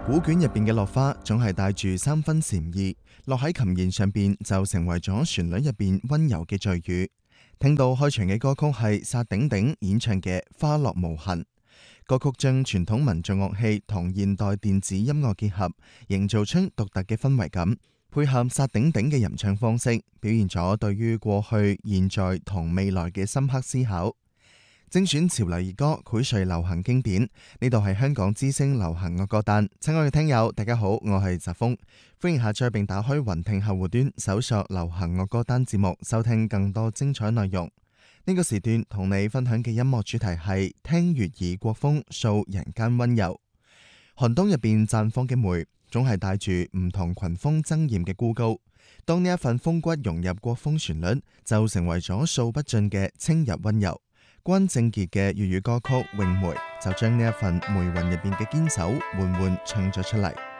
古卷入邊嘅落花總係帶住三分禪意，落喺琴弦上邊就成為咗旋律入邊溫柔嘅序語。聽到開場嘅歌曲係薩頂頂演唱嘅《花落無痕》，歌曲將傳統民族樂器同現代電子音樂結合，營造出獨特嘅氛圍感。配合薩頂頂嘅吟唱方式，表現咗對於過去、現在同未來嘅深刻思考。精選潮流兒歌，薈萃流行經典。呢度係香港之聲流行樂歌單。親愛嘅聽友，大家好，我係澤峰，歡迎下載並打開雲聽客戶端，搜索流行樂歌單節目，收聽更多精彩內容。呢個時段同你分享嘅音樂主題係聽粵語國風，掃人間溫柔。寒冬入邊綻放嘅梅，總係帶住唔同群峰爭艷嘅孤高。當呢一份風骨融入國風旋律，就成為咗數不盡嘅清入溫柔。關正傑嘅粵語歌曲《詠梅》就將呢一份梅雲入邊嘅堅守緩緩唱咗出嚟。